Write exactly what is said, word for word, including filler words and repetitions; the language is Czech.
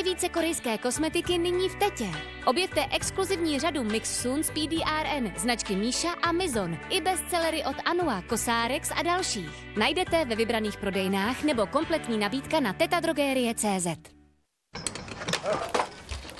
Ještě více korejské kosmetiky nyní v Tetě. Objevte exkluzivní řadu Mix Suns P D R N, značky Míša a Mizon, i bestsellery od Anua, Cosrx a dalších. Najdete ve vybraných prodejnách nebo kompletní nabídka na tetadrogerie tečka cé zet.